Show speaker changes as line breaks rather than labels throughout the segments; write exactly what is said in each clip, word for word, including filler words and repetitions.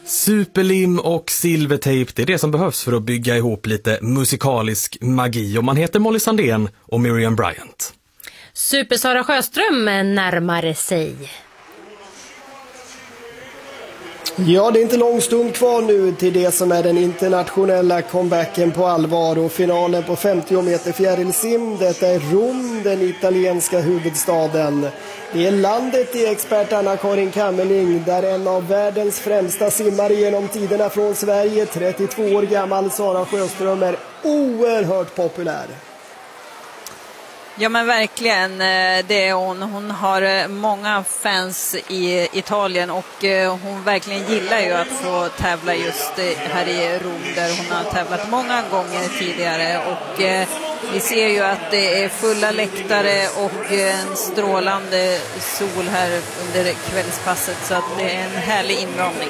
Superlim och silvertejp, det är det som behövs för att bygga ihop lite musikalisk magi. Och man heter Molly Sandén och Miriam Bryant.
Super-Sara Sjöström närmare sig.
Ja, det är inte lång stund kvar nu till det som är den internationella comebacken på allvar och finalen på femtio meter fjärilsim. Detta är Rom, den italienska huvudstaden. Det är landet i expert Anna-Karin Kammerling, där en av världens främsta simmare genom tiderna från Sverige, trettiotvå år gammal Sara Sjöström, är oerhört populär.
Ja, men verkligen, det är hon. Hon har många fans i Italien och hon verkligen gillar ju att få tävla just här i Rom, där hon har tävlat många gånger tidigare. Och vi ser ju att det är fulla läktare och en strålande sol här under kvällspasset, så att det är en härlig inramning.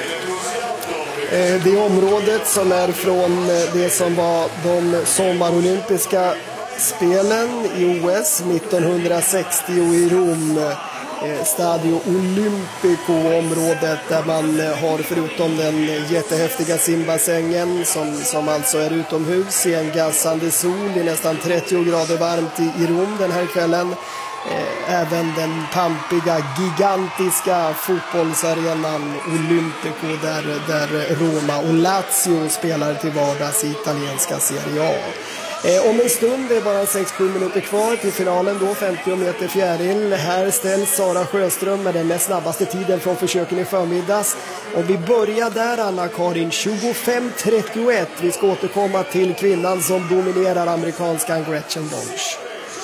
Det området som är från det som var de sommarolympiska spelen i O S nittonhundrasextio i Rom, Stadio Olimpico-området, där man har förutom den jättehäftiga simbassängen som, som alltså är utomhus i en gassande sol i nästan trettio grader varmt i, i Rom den här kvällen, eh, även den pampiga, gigantiska fotbollsarenan Olimpico där, där Roma och Lazio spelar till vardags i italienska Serie A. Eh, om en stund, det är bara sex sju minuter kvar till finalen då, femtio meter fjäril. Här ställs Sara Sjöström med den näst snabbaste tiden från försöken i förmiddags. Och vi börjar där, Anna-Karin, tjugofem trettioett. Vi ska återkomma till kvinnan som dominerar amerikanskan Gretchen Walsh.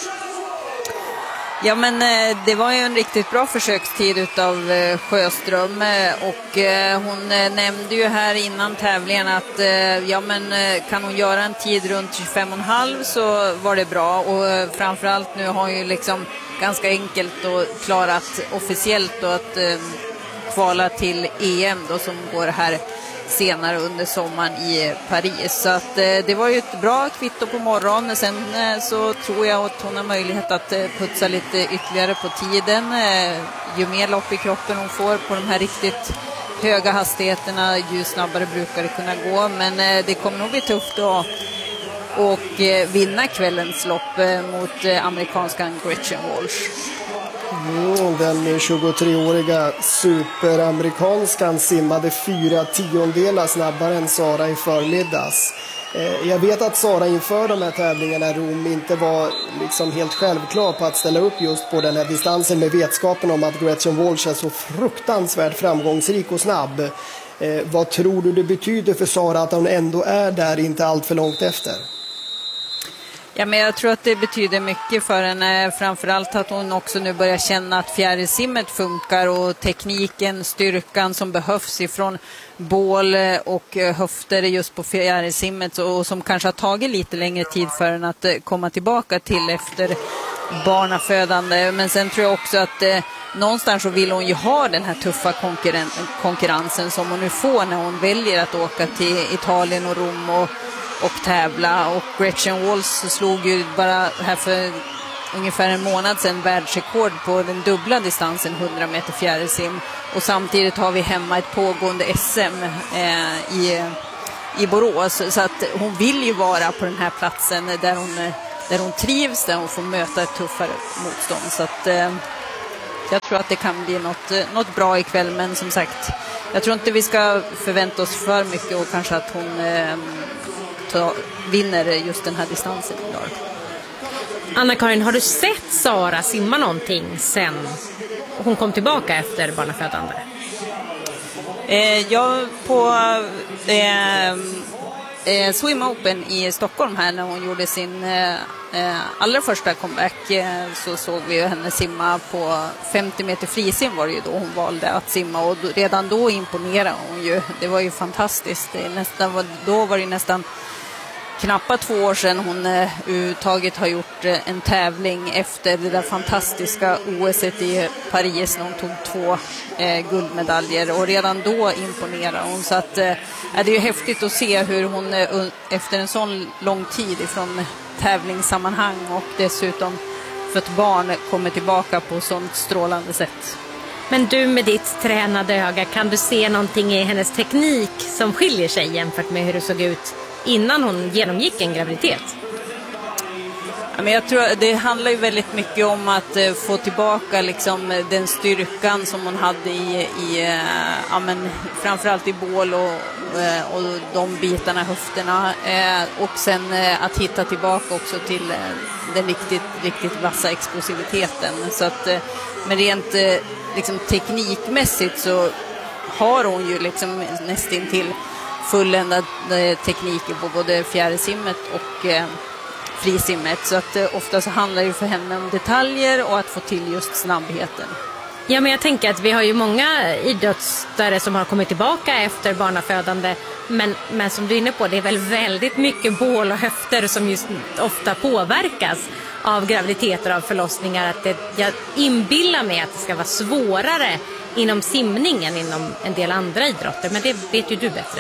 Ja, men det var ju en riktigt bra försökstid utav Sjöström, och hon nämnde ju här innan tävlingen att ja, men kan hon göra en tid runt tjugofem och en halv så var det bra, och framförallt nu har hon ju liksom ganska enkelt och klarat officiellt då att kvala till E M då, som går här senare under sommaren i Paris. Så att eh, det var ju ett bra kvitto på morgonen. Sen eh, så tror jag att hon har möjlighet att eh, putsa lite ytterligare på tiden. Eh, ju mer lopp i kroppen hon får på de här riktigt höga hastigheterna, ju snabbare brukar det kunna gå. Men eh, det kommer nog bli tufft då och eh, vinna kvällens lopp eh, mot eh, amerikanskan Gretchen Walsh.
Mm, den tjugotreåriga superamerikanskan simmade fyra tiondelar snabbare än Sara i förmiddags. Eh, jag vet att Sara inför de här tävlingarna i Rom inte var liksom helt självklar på att ställa upp just på den här distansen, med vetskapen om att Gretchen Walsh är så fruktansvärt framgångsrik och snabb. Eh, vad tror du det betyder för Sara att hon ändå är där inte allt för långt efter?
Ja, men jag tror att det betyder mycket för henne, framförallt att hon också nu börjar känna att fjärilsimmet funkar, och tekniken, styrkan som behövs ifrån bål och höfter just på fjärilsimmet, och som kanske har tagit lite längre tid för henne att komma tillbaka till efter barnafödande. Men sen tror jag också att eh, någonstans så vill hon ju ha den här tuffa konkurren- konkurrensen som hon nu får när hon väljer att åka till Italien och Rom och och tävla. Och Gretchen Walsh slog ju bara här för ungefär en månad sedan världsrekord på den dubbla distansen hundra meter fjärilsim, och samtidigt har vi hemma ett pågående S M eh, i, i Borås, så att hon vill ju vara på den här platsen där hon, där hon trivs, där hon får möta ett tuffare motstånd. Så att eh, jag tror att det kan bli något, något bra ikväll, men som sagt, jag tror inte vi ska förvänta oss för mycket, och kanske att hon eh, Ta, vinner just den här distansen idag.
Anna-Karin, har du sett Sara simma någonting sen hon kom tillbaka efter barnafödande?
Eh, jag på eh, eh, Swim Open i Stockholm här, när hon gjorde sin eh, allra första comeback, eh, så såg vi henne simma på femtio meter frisim, var det ju då hon valde att simma, och då, redan då imponerade hon ju. Det var ju fantastiskt. Det nästan, då var det nästan knappt två år sedan hon eh, uttaget har gjort eh, en tävling efter det där fantastiska O S i Paris när hon tog två eh, guldmedaljer, och redan då imponerar hon. Så att, eh, det är ju häftigt att se hur hon eh, efter en sån lång tid ifrån tävlingssammanhang och dessutom för ett barn kommer tillbaka på sånt strålande sätt.
Men du med ditt tränade öga, kan du se någonting i hennes teknik som skiljer sig jämfört med hur det såg ut innan hon genomgick en graviditet?
Ja, men jag tror att det handlar ju väldigt mycket om att eh, få tillbaka liksom, den styrkan som hon hade i, i eh, ja, men, framförallt i bål och, eh, och de bitarna, höfterna. Eh, och sen eh, att hitta tillbaka också till eh, den riktigt, riktigt vassa explosiviteten. Så att, eh, men rent eh, liksom, teknikmässigt så har hon ju liksom, nästintill fulländad eh, tekniker på både fjärilsimmet och eh, frisimmet, så att eh, ofta så handlar det för henne om detaljer och att få till just snabbheten.
Ja, men jag tänker att vi har ju många idrottare som har kommit tillbaka efter barnafödande, men, men som du är inne på, det är väl väldigt mycket bål och höfter som just ofta påverkas av graviditeter, av förlossningar. Att det, jag inbillar mig att det ska vara svårare inom simningen inom en del andra idrotter, men det vet ju du bättre.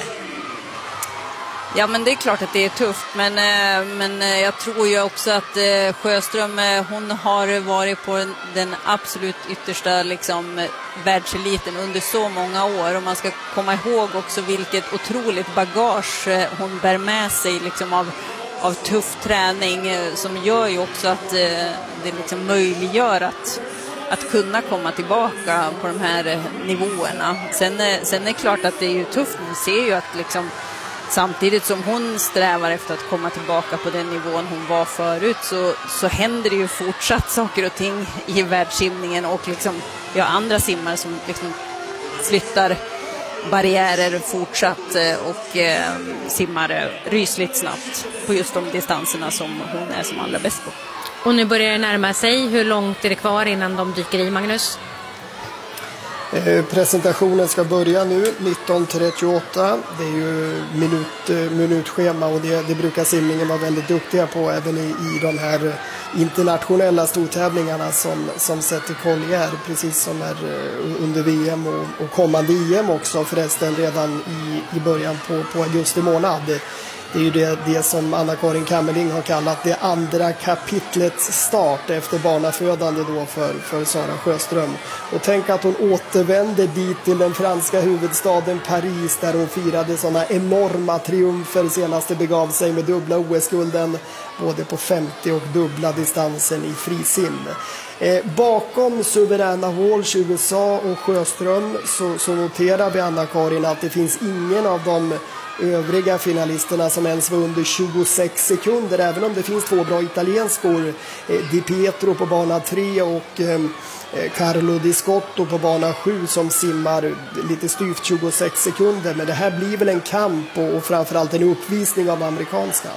Ja, men det är klart att det är tufft, men, men jag tror ju också att Sjöström, hon har varit på den absolut yttersta liksom, världseliten under så många år, och man ska komma ihåg också vilket otroligt bagage hon bär med sig liksom, av, av tuff träning, som gör ju också att det liksom möjliggör att att kunna komma tillbaka på de här nivåerna. Sen, sen är det klart att det är ju tufft, vi ser ju att liksom samtidigt som hon strävar efter att komma tillbaka på den nivån hon var förut, så, så händer det ju fortsatt saker och ting i världssimningen, och liksom, vi har andra simmare som liksom flyttar barriärer fortsatt och eh, simmar rysligt snabbt på just de distanserna som hon är som allra bäst på.
Och nu börjar det närma sig. Hur långt är det kvar innan de dyker i, Magnus?
Eh, presentationen ska börja nu nitton trettioåtta. Det är ju minut, minutschema, och det, det brukar simningen vara väldigt duktiga på även i, i de här internationella stortävlingarna som, som sätter kollier, precis som är under V M och, och kommande I M också förresten redan i, i början på, på augusti månad. Det är ju det, det som Anna-Karin Kammerling har kallat det andra kapitlets start efter barnafödande då för, för Sara Sjöström. Och tänk att hon återvände dit till den franska huvudstaden Paris, där hon firade sådana enorma triumfer senast det begav sig med dubbla O S-gulden både på femtio och dubbla distansen i frisim. Eh, bakom suveräna Walsh, U S A och Sjöström så, så noterar vi, Anna-Karin, att det finns ingen av de övriga finalisterna som ens var under tjugosex sekunder, även om det finns två bra italienskor, eh, Di Pietro på bana tre och eh, Carlo Di Scotto på bana sju, som simmar lite styvt tjugosex sekunder. Men det här blir väl en kamp och, och framförallt en uppvisning av amerikanskan.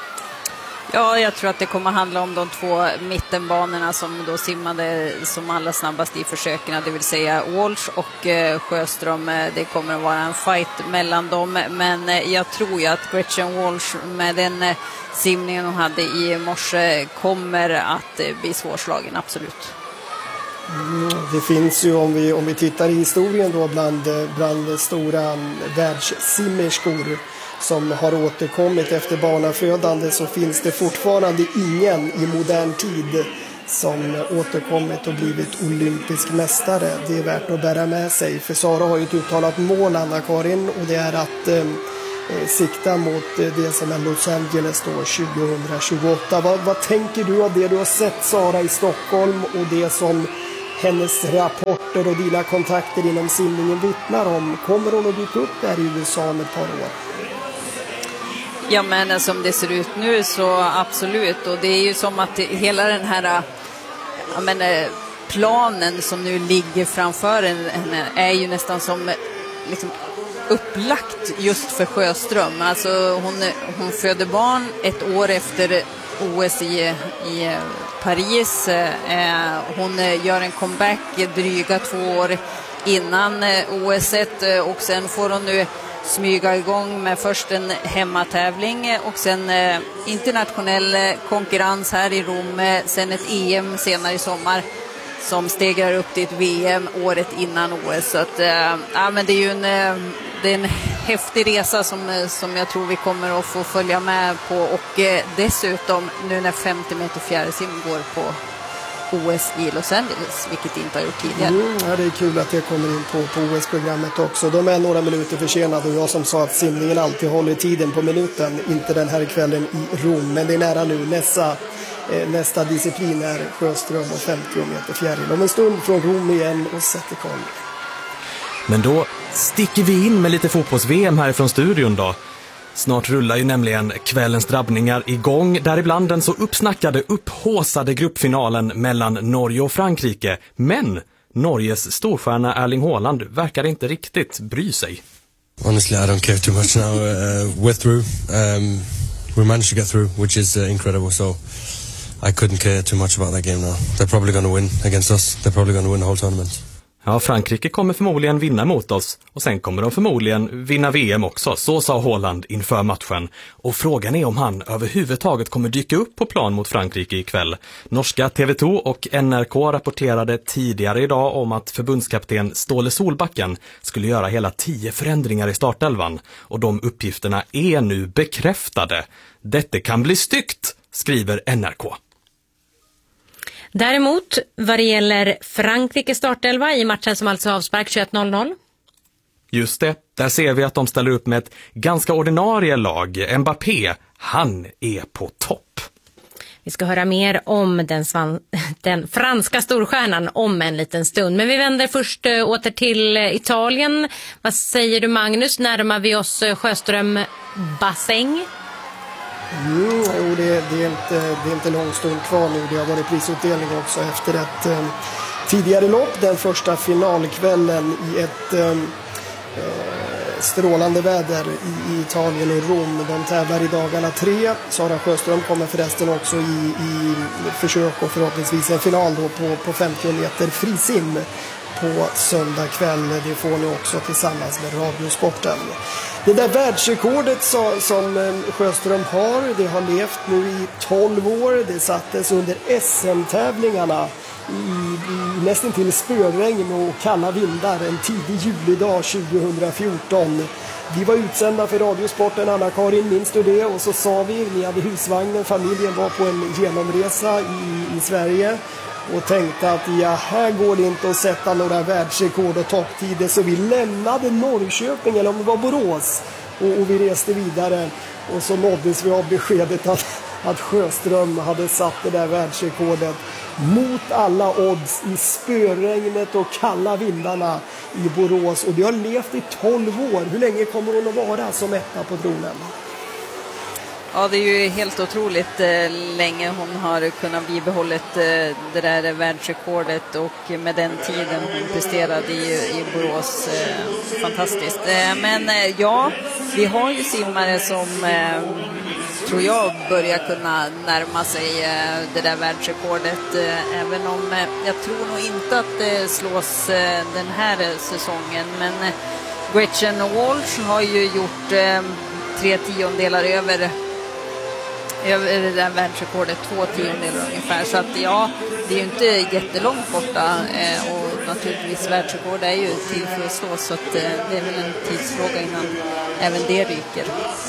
Ja, jag tror att det kommer handla om de två mittenbanorna som då simmade som allra snabbast i försöken, det vill säga Walsh och eh, Sjöström. Det kommer att vara en fight mellan dem, men eh, jag tror ju att Gretchen Walsh med den eh, simningen hon hade i morse kommer att eh, bli svårslagen, absolut.
Mm, det finns ju, om vi, om vi tittar i historien då, bland, bland stora världssimmerskor som har återkommit efter barnafödande, så finns det fortfarande ingen i modern tid som återkommit och blivit olympisk mästare. Det är värt att bära med sig, för Sara har ju ett uttalat mål, Anna-Karin, och det är att eh, sikta mot det som är Los Angeles då tjugohundratjugoåtta. Vad, vad tänker du av det du har sett Sara i Stockholm och det som hennes rapporter och dina kontakter inom simningen vittnar om? Kommer hon att dyka upp där i U S A om ett par år?
Ja, men som det ser ut nu så absolut, och det är ju som att hela den här ja, men, planen som nu ligger framför henne är ju nästan som liksom upplagt just för Sjöström. Alltså hon, hon föder barn ett år efter O S i, i Paris. Eh, hon gör en comeback dryga två år innan O S och sen får hon nu smyga igång med först en hemmatävling och sen eh, internationell konkurrens här i Rom, sen ett E M senare i sommar som stegrar upp till ett V M året innan O S. Så att, eh, ja, men det är ju en, eh, det är en häftig resa som, som jag tror vi kommer att få följa med på, och eh, dessutom nu när femtio meter fjärilsim går på, O S i Los Angeles, vilket inte har gjort tidigare.
Mm, ja, det är kul att det kommer in på, på O S-programmet också. De är några minuter försenade och jag som sa att simningen alltid håller tiden på minuten, inte den här kvällen i Rom, men det är nära nu. Nästa, eh, nästa disciplin är sjöström och femtio meter fjäril. Om en stund från Rom igen och sätter koll.
Men då sticker vi in med lite fotbolls-V M härifrån studion då. Snart rullar ju nämligen kvällens drabbningar igång, däribland den så uppsnackade, upphåsade gruppfinalen mellan Norge och Frankrike. Men Norges storstjärna Erling Haaland verkar inte riktigt bry sig.
Honestly, I don't care too much now. Uh, we're through. Um, we managed to get through, which is uh, incredible. So I couldn't care too much about that game now. They're probably going to win against us. They're probably going to win the whole tournament.
Ja, Frankrike kommer förmodligen vinna mot oss och sen kommer de förmodligen vinna V M också, så sa Haaland inför matchen. Och frågan är om han överhuvudtaget kommer dyka upp på plan mot Frankrike ikväll. Norska T V två och N R K rapporterade tidigare idag om att förbundskapten Ståle Solbacken skulle göra hela tio förändringar i startelvan. Och de uppgifterna är nu bekräftade. Detta kan bli styggt, skriver N R K.
Däremot, vad det gäller Frankrike startelva i matchen som alltså avspark tjugoett noll noll.
Just det, där ser vi att de ställer upp med ett ganska ordinarie lag. Mbappé, han är på topp.
Vi ska höra mer om den, svan- den franska storstjärnan om en liten stund. Men vi vänder först äh, åter till Italien. Vad säger du, Magnus? Närmar vi oss äh, Sjöström bassäng?
Mm, jo, det, det, är inte, det är inte lång stund kvar nu. Det har varit prisutdelning också efter ett eh, tidigare lopp. Den första finalkvällen i ett eh, strålande väder i, i Italien och Rom. De tävlar i dagarna tre. Sara Sjöström kommer förresten också i, i försök och förhoppningsvis en final då på, på femtio meter frisim på söndag kväll. Det får ni också tillsammans med Radiosporten. Det där världsrekordet så, som Sjöström har, det har levt nu i tolv år. Det sattes under S M-tävlingarna i, i nästan till spöregn och kalla vindar en tidig julidag tjugohundrafjorton. Vi var utsända för Radiosporten, Anna-Karin, minns du det? Och så sa vi, ni hade husvagnen, familjen var på en genomresa i, i Sverige. Och tänkte att ja, här går det inte att sätta några världsrekord och topptider. Så vi lämnade Norrköping, eller om det var Borås. Och, och vi reste vidare. Och så nåddes vi av beskedet att, att Sjöström hade satt det där världsrekordet. Mot alla odds i spöregnet och kalla vindarna i Borås. Och det har levt i tolv år. Hur länge kommer hon att vara som etta på tronen?
Ja, det är ju helt otroligt eh, länge hon har kunnat bibehållit eh, det där världsrekordet och med den tiden hon presterade i, i Borås. Eh, fantastiskt. Eh, men eh, ja, vi har ju simmare som eh, tror jag börjar kunna närma sig eh, det där världsrekordet. Eh, även om eh, jag tror nog inte att det slås eh, den här säsongen. Men eh, Gretchen Walsh har ju gjort eh, tre tiondelar över över det där världsrekordet, två tiondelar ungefär. Så att ja, det är ju inte jättelångt borta eh, och naturligtvis världsrekord är ju till för att slå, så att eh, det är väl en tidsfråga innan även det ryker.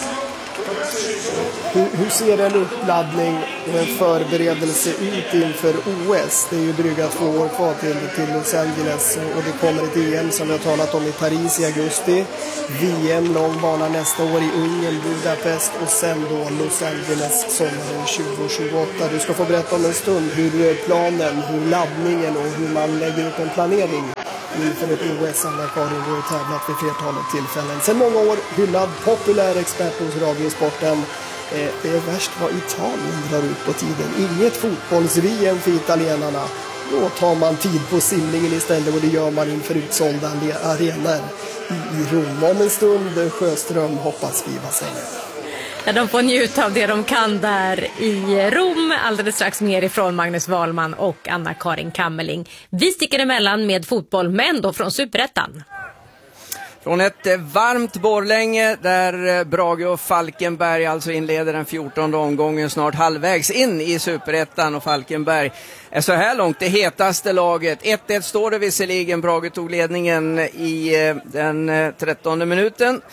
Hur, hur ser en uppladdning, en förberedelse ut inför O S? Det är ju dryga två år kvar till, till Los Angeles och det kommer ett E M som vi har talat om i Paris i augusti. V M, lång bana nästa år i Ungern, Budapest och sen då Los Angeles sommaren tjugo tjugoåtta. Du ska få berätta om en stund hur planen, hur laddningen och hur man lägger upp en planering inför ett O S. Anna-Karin har tävlat vid flertalet tillfällen. Sen många år hyllad, populär expert hos Radiosporten. Eh, det är värst vad Italien drar ut på tiden. Inget fotbolls-V M för italienarna. Då tar man tid på simningen istället och det gör man inför utsålda arenor i, i Rom. Om en stund Sjöström hoppas vi vad säger.
Ja, de får njuta av det de kan där i Rom. Alldeles strax mer ifrån Magnus Wahlman och Anna-Karin Kammerling. Vi sticker emellan med fotboll, men då från Superettan.
Från ett varmt Borlänge där Brage och Falkenberg alltså inleder den fjortonde omgången, snart halvvägs in i Superettan, och Falkenberg är så här långt det hetaste laget. ett ett står det visserligen, Brage tog ledningen i den trettonde minuten.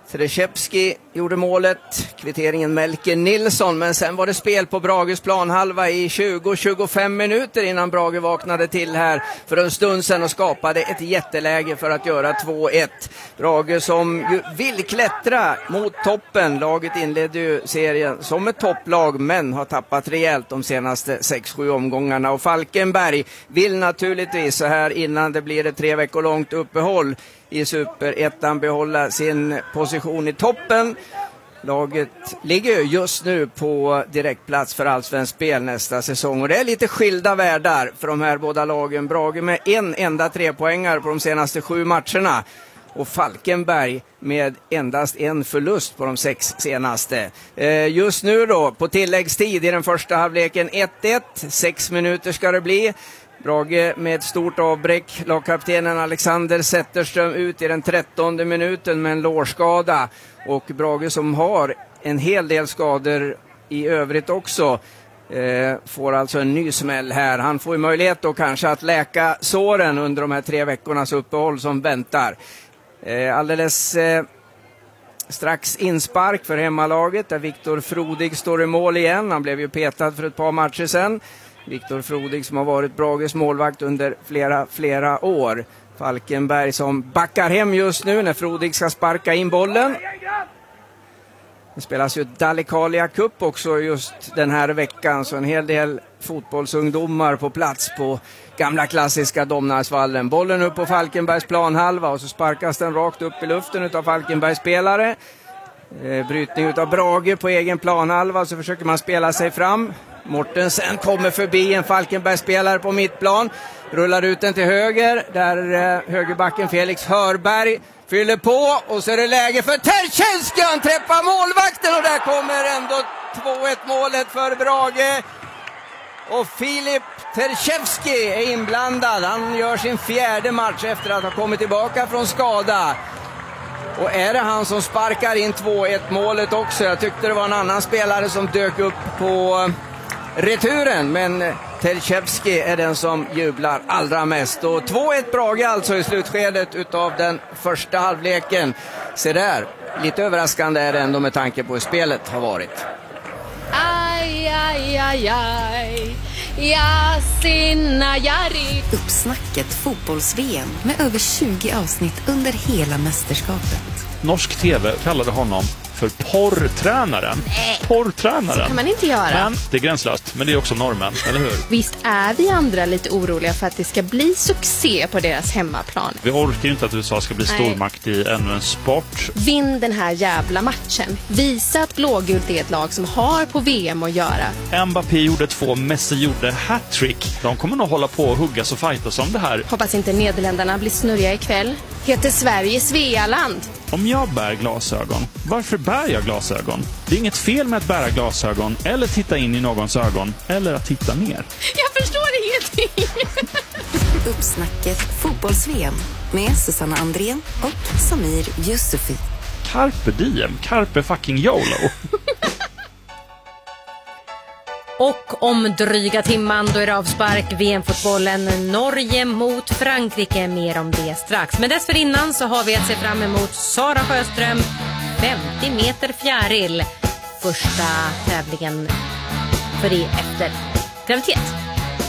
Treshevski gjorde målet, kvitteringen Melker Nilsson, men sen var det spel på Brages planhalva i tjugo till tjugofem minuter innan Brage vaknade till här för en stund sedan och skapade ett jätteläge för att göra två ett. Brage som ju vill klättra mot toppen. Laget inledde ju serien som ett topplag men har tappat rejält de senaste sex sju omgångarna, och Falkenberg vill naturligtvis så här innan det blir ett tre veckor långt uppehåll i Superettan behålla sin position i toppen. Laget ligger just nu på direktplats för allsvensk spel nästa säsong, och det är lite skilda världar för de här båda lagen. Brage med en enda trepoängare på de senaste sju matcherna och Falkenberg med endast en förlust på de sex senaste. Eh, just nu då på tilläggstid i den första halvleken ett ett, sex minuter ska det bli. Brage med ett stort avbräck. Lagkaptenen Alexander Zetterström ut i den trettonde minuten med en lårskada. Och Brage som har en hel del skador i övrigt också eh, får alltså en ny smäll här. Han får ju möjlighet då kanske att läka såren under de här tre veckornas uppehåll som väntar. Eh, alldeles eh, strax inspark för hemmalaget där Viktor Frodig står i mål igen. Han blev ju petad för ett par matcher sedan. Viktor Frodig som har varit Brages målvakt under flera, flera år. Falkenberg som backar hem just nu när Frodig ska sparka in bollen. Det spelas ju Dalecarlia Cup också just den här veckan, så en hel del fotbollsungdomar på plats på gamla klassiska Domnarsvallen. Bollen upp på Falkenbergs planhalva och så sparkas den rakt upp i luften utav Falkenbergs spelare. Eh, brytning utav Brage på egen planhalva, så försöker man spela sig fram. Mortensen kommer förbi en Falkenbergsspelare på mittplan, rullar ut den till höger där eh, högerbacken Felix Hörberg fyller på, och så är det läge för Terchenski, han träffar målvakten och där kommer ändå två ett målet för Brage. Och Filip Terchenski är inblandad, han gör sin fjärde match efter att ha kommit tillbaka från skada. Och är det han som sparkar in två ett målet också? Jag tyckte det var en annan spelare som dök upp på returen, men Terchenski är den som jublar allra mest. Och två ett Brage alltså i slutskedet utav den första halvleken. Se där, lite överraskande är det ändå med tanke på hur spelet har varit.
Aj, aj, aj, aj. Ja, sinna, jari.
Uppsnacket fotbolls-V M med över tjugo avsnitt under hela mästerskapet.
Norsk tv kallade honom för porrtränaren.
Nej,
porrtränaren.
så kan man inte göra.
Men det är gränslöst, men det är också normen, eller hur?
Visst är vi andra lite oroliga för att det ska bli succé på deras hemmaplan.
Vi orkar ju inte att U S A ska bli stormakt i ännu en sport.
Vinn den här jävla matchen. Visa att blågult är ett lag som har på V M att göra.
Mbappé gjorde två, Messi gjorde hattrick. De kommer nog hålla på och huggas och fightas om det här.
Hoppas inte Nederländerna blir snurriga ikväll. Heter Sverige Svealand.
Om jag bär glasögon, varför bär jag glasögon? Det är inget fel med att bära glasögon eller titta in i någons ögon eller att titta ner.
Jag förstår ingenting.
Uppsnacket fotbolls-V M med Susanna Andrén och Samir Yusufi.
Carpe diem, carpe fucking YOLO.
Och om dryga timman då är det avspark V M-fotbollen Norge mot Frankrike. Mer om det strax. Men dessförinnan så har vi att se fram emot Sara Sjöström femtio meter fjäril. Första tävlingen för det efter graviditet.